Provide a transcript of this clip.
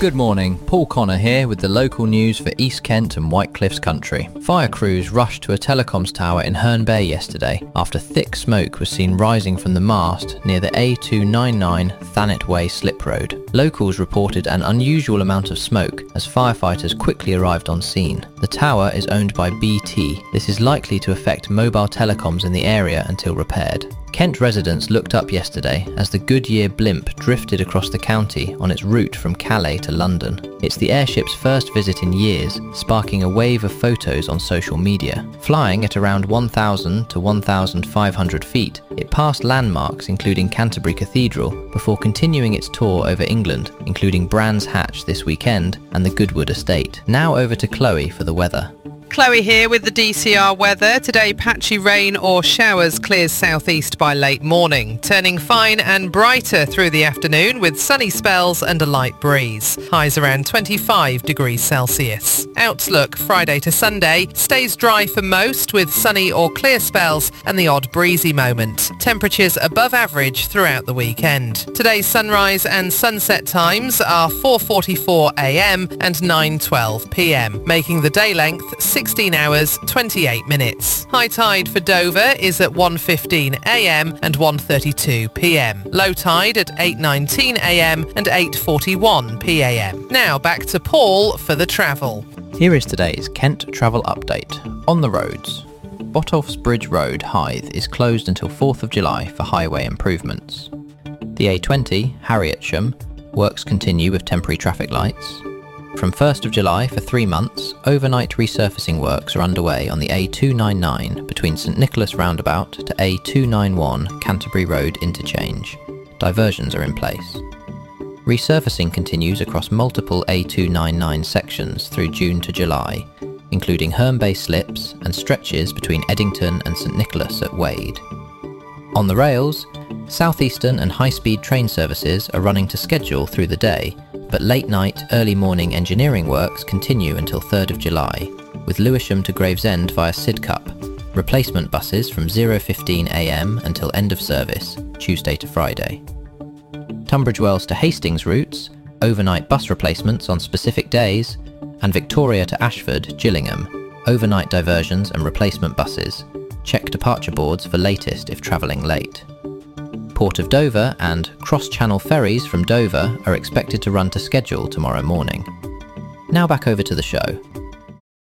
Good morning, Paul Connor here with the local news for East Kent and Whitecliffs country. Fire crews rushed to a telecoms tower in Herne Bay yesterday after thick smoke was seen rising from the mast near the A299 Thanet Way slip road. Locals reported an unusual amount of smoke as firefighters quickly arrived on scene. The tower is owned by BT. This is likely to affect mobile telecoms in the area until repaired. Kent residents looked up yesterday as the Goodyear blimp drifted across the county on its route from Calais to London. It's the airship's first visit in years, sparking a wave of photos on social media. Flying at around 1,000 to 1,500 feet, it passed landmarks including Canterbury Cathedral before continuing its tour over England, including Brands Hatch this weekend and the Goodwood Estate. Now over to Chloe for the weather. Chloe here with the DCR weather. Today, patchy rain or showers clears southeast by late morning, turning fine and brighter through the afternoon with sunny spells and a light breeze. Highs around 25 degrees Celsius. Outlook Friday to Sunday stays dry for most with sunny or clear spells and the odd breezy moment. Temperatures above average throughout the weekend. Today's sunrise and sunset times are 4:44 a.m. and 9:12 p.m, making the day length 16 hours 28 minutes. High tide for Dover is at 1:15 a.m. and 1:32 p.m. Low tide at 8:19 a.m. and 8:41 p.m. Now back to Paul for the travel. Here is today's Kent travel update. On the roads. Botolph's Bridge Road, Hythe, is closed until 4th of July for highway improvements. The A20, Harrietsham, works continue with temporary traffic lights. From 1st of July for 3 months, overnight resurfacing works are underway on the A299 between St Nicholas Roundabout to A291 Canterbury Road interchange. Diversions are in place. Resurfacing continues across multiple A299 sections through June to July, including Herne Bay slips and stretches between Eddington and St Nicholas at Wade. On the rails, Southeastern and high-speed train services are running to schedule through the day, but late-night, early-morning engineering works continue until 3rd of July, with Lewisham to Gravesend via Sidcup, replacement buses from 0:15 a.m. until end of service, Tuesday to Friday. Tunbridge Wells to Hastings routes, overnight bus replacements on specific days, and Victoria to Ashford, Gillingham, overnight diversions and replacement buses. Check departure boards for latest if travelling late. Port of Dover and cross-channel ferries from Dover are expected to run to schedule tomorrow morning. Now back over to the show.